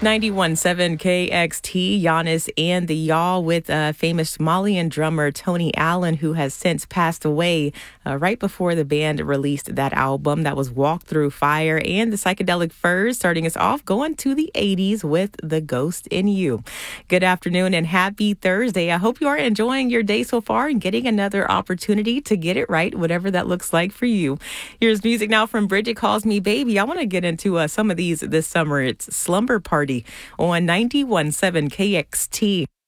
91.7 KXT, Giannis and the Y'all with famous Somalian drummer Tony Allen, who has since passed away right before the band released that album. That was Walk Through Fire, and the Psychedelic Furs starting us off going to the 80s with The Ghost in You. Good afternoon and happy Thursday. I hope you are enjoying your day so far and getting another opportunity to get it right, whatever that looks like for you. Here's music now from Bridget Calls Me Baby. I want to get into some of these this summer. It's Slumber Party on 91.7 KXT.